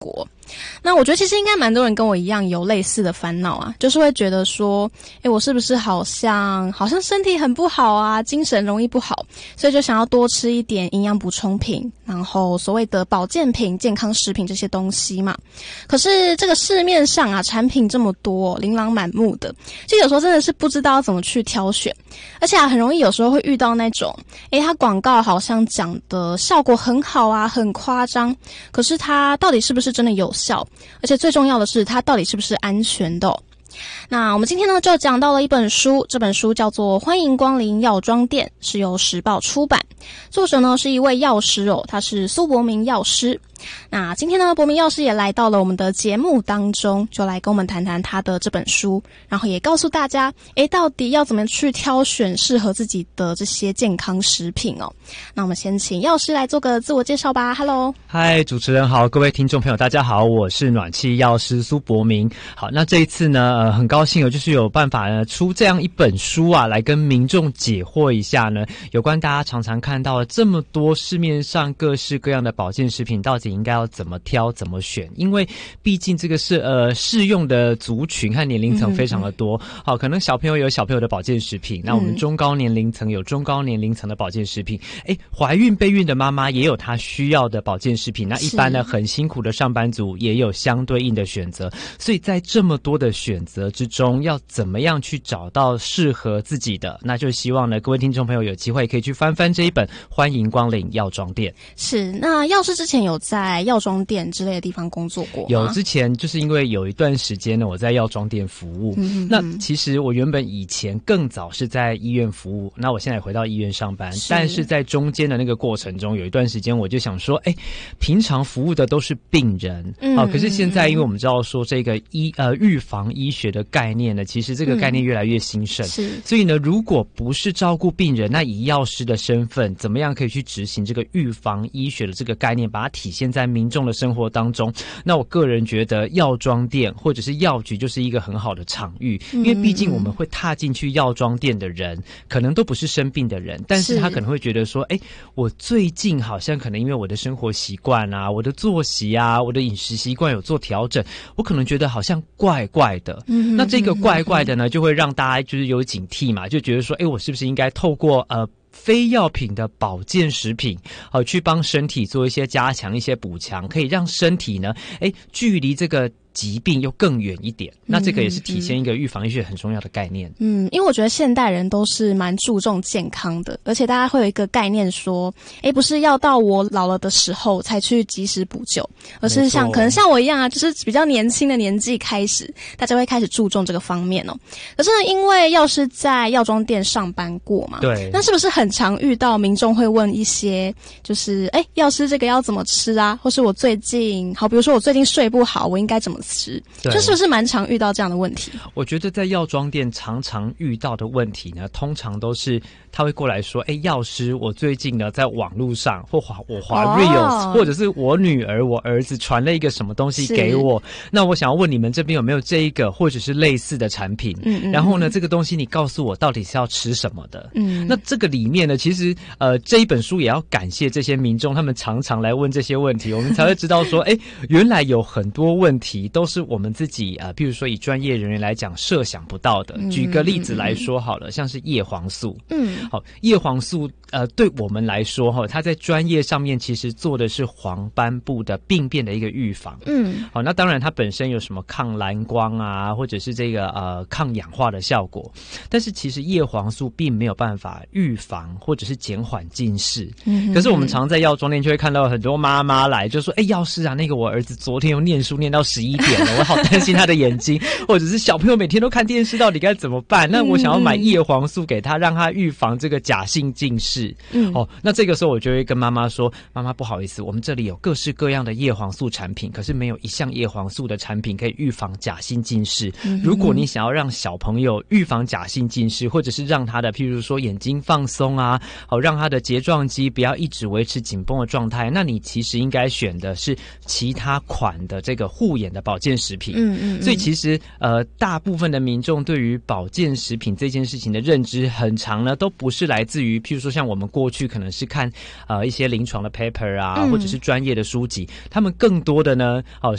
果。那我觉得其实应该蛮多人跟我一样有类似的烦恼啊，就是会觉得说，我是不是好像身体很不好啊，精神容易不好，所以就想要多吃一点营养补充品，然后所谓的保健品、健康食品这些东西嘛。可是这个市面上啊，产品这么多，琳琅满目的，就有时候真的是不知道怎么去挑选，而且很容易有时候会遇到那种，它广告好像讲的效果很好啊，很夸张，可是它到底是不是真的有效？而且最重要的是，它到底是不是安全的哦？那我们今天呢，就讲到了一本书，这本书叫做《欢迎光临药妆店》，是由时报出版，作者呢是一位药师哦，他是苏博明药师。那今天呢，博明药师也来到了我们的节目当中，就来跟我们谈谈他的这本书，然后也告诉大家，到底要怎么去挑选适合自己的这些健康食品哦。那我们先请药师来做个自我介绍吧。Hello， 嗨，主持人好，各位听众朋友大家好，我是暖气药师苏博明。好，那这一次呢，很高兴就是有办法呢出这样一本书啊，来跟民众解惑一下呢，有关大家常常看到这么多市面上各式各样的保健食品，到底应该要怎么挑怎么选？因为毕竟这个是适用的族群和年龄层非常的多。好，可能小朋友有小朋友的保健食品，那我们中高年龄层有中高年龄层的保健食品。怀孕备孕的妈妈也有她需要的保健食品。那一般呢很辛苦的上班族也有相对应的选择。所以在这么多的选择之中，要怎么样去找到适合自己的？那就希望呢各位听众朋友有机会可以去翻翻这一本《欢迎光临药妆店》。 是，那药师之前有在药妆店之类的地方工作过吗？ 有，之前就是因为有一段时间呢我在药妆店服务。那其实我原本以前更早是在医院服务，那我现在也回到医院上班，但是在中间的那个过程中，有一段时间我就想说，平常服务的都是病人，可是现在因为我们知道说这个预防医学的概念呢，其实这个概念越来越兴盛，所以呢，如果不是照顾病人，那以药师的身份，怎么样可以去执行这个预防医学的这个概念，把它体现在民众的生活当中？那我个人觉得药妆店或者是药局就是一个很好的场域，因为毕竟我们会踏进去药妆店的人，可能都不是生病的人，但是他可能会觉得说，我最近好像可能因为我的生活习惯啊，我的作息啊，我的饮食习惯有做调整，我可能觉得好像怪怪的。那这个怪怪的呢，就会让大家就是有警惕嘛，就觉得说，我是不是应该透过非药品的保健食品，去帮身体做一些加强、一些补强，可以让身体呢，距离这个疾病又更远一点。那这个也是体现一个预防医学很重要的概念。因为我觉得现代人都是蛮注重健康的，而且大家会有一个概念说，不是要到我老了的时候才去及时补救，而是可能像我一样啊，就是比较年轻的年纪开始，大家会开始注重这个方面哦。可是呢，因为药师在药妆店上班过嘛，对，那是不是很常遇到民众会问一些，就是药师这个要怎么吃啊？或是我最近比如说我最近睡不好，我应该怎么吃？就是不是蛮常遇到这样的问题？ 我觉得在药妆店常常遇到的问题呢，通常都是他会过来说，药师，我最近呢在网络上我滑 Reels，或者是我女儿我儿子传了一个什么东西给我，那我想要问你们这边有没有这一个或者是类似的产品，然后呢这个东西你告诉我到底是要吃什么的。那这个里面呢，其实这一本书也要感谢这些民众，他们常常来问这些问题，我们才会知道说原来有很多问题都是我们自己譬如说以专业人员来讲设想不到的。举个例子来说好了，像是叶黄素。好，叶黄素对我们来说它在专业上面其实做的是黄斑部的病变的一个预防。好，那当然它本身有什么抗蓝光啊，或者是这个抗氧化的效果，但是其实叶黄素并没有办法预防或者是减缓近视。可是我们常在药妆店就会看到很多妈妈来就说，药师啊，那个我儿子昨天又念书念到11点了，我好担心他的眼睛，或者是小朋友每天都看电视，到底该怎么办？那我想要买叶黄素给他，让他预防这个假性近视。那这个时候我就会跟妈妈说，妈妈不好意思，我们这里有各式各样的叶黄素产品，可是没有一项叶黄素的产品可以预防假性近视。如果你想要让小朋友预防假性近视，或者是让他的譬如说眼睛放松啊，让他的睫状肌不要一直维持紧绷的状态，那你其实应该选的是其他款的这个护眼的保健食品。所以其实大部分的民众对于保健食品这件事情的认知很常呢都不是来自于譬如说像我们过去可能是看一些临床的 paper 啊，或者是专业的书籍，他们更多的呢